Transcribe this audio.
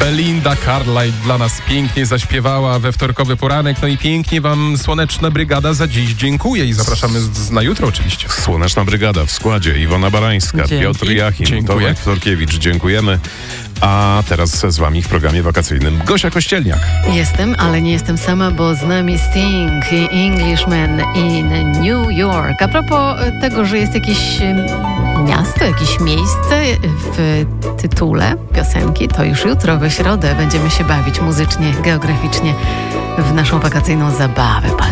Belinda Carlisle dla nas pięknie zaśpiewała we wtorkowy poranek. No i pięknie wam Słoneczna Brygada za dziś dziękuję i zapraszamy na jutro oczywiście. Słoneczna Brygada w składzie Iwona Barańska, Piotr Jachim, Tomek Wtorkiewicz. Dziękujemy. A teraz z wami w programie wakacyjnym Gosia Kościelniak. Jestem, ale nie jestem sama, bo z nami Sting i Englishman in New York. A propos tego, że jest jakieś miasto, jakieś miejsce w tytule piosenki, to już jutro we środę będziemy się bawić muzycznie, geograficznie w naszą wakacyjną zabawę.